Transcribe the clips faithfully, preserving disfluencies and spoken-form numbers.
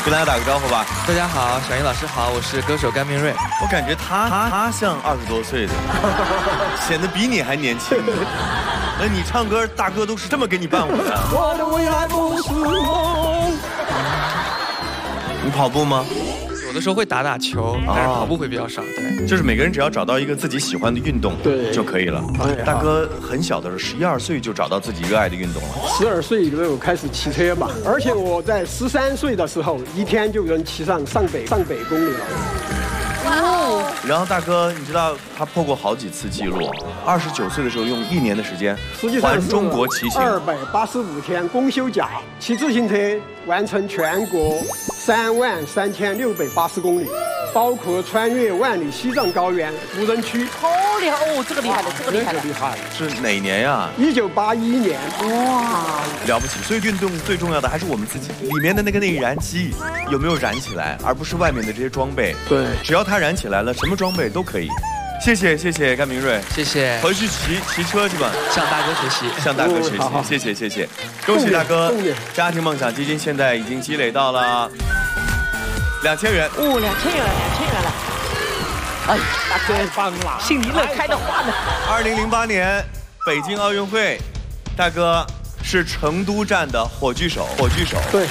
跟大家打个招呼吧。 大家好，小英老师好，我是歌手甘明瑞。 我感觉他他他像二十多岁的，显得比你还年轻。那你唱歌，大哥都是这么给你伴舞的。 我的未来不是梦。 你跑步吗？ 有的时候会打打球，但是跑步会比较少。对， 就是每个人只要找到一个自己喜欢的运动， 对就可以了。大哥很小的时候，十一二岁就找到自己热爱的运动了。 十二岁就开始骑车嘛，而且我在十三岁的时候，一天就能骑上上百上百公里了。 哇！然后大哥，你知道他破过好几次记录。二十九岁的时候，用一年的时间环中国骑行二百八十五天公休假，骑自行车完成全国三万三千六百八十公里，包括穿越万里西藏高原无人区。 好厉害哦，这个厉害了，这个厉害了， 厉害！ 是哪年呀？ 一九八一年。 哇， 了不起！所以运动最重要的还是我们自己里面的那个内燃机有没有燃起来，而不是外面的这些装备。 对， 只要它燃起来了，什么装备都可以。谢谢谢谢甘明瑞， 谢谢。 回去骑骑车去吧， 向大哥学习， 向大哥学习。 好好谢谢谢谢，恭喜大哥！家庭梦想基金现在已经积累到了两千元。 哦，两千元了，两千元了。哎，大哥棒了， 心里乐开的花呢。 二零零八年北京奥运会，大哥是成都站的火炬手，火炬手。 对。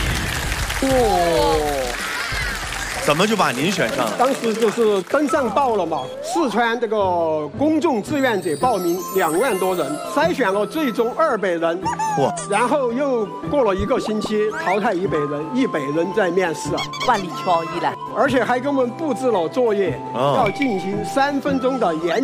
哦。 怎么就把您选上了？ 当时就是登上报了嘛，四川这个公众志愿者报名两万多人，筛选了最终二百人， 哇！ 然后又过了一个星期，淘汰一百人，一百人在面试啊， 万里挑一了， 而且还给我们布置了作业， 哦、 要进行三分钟的演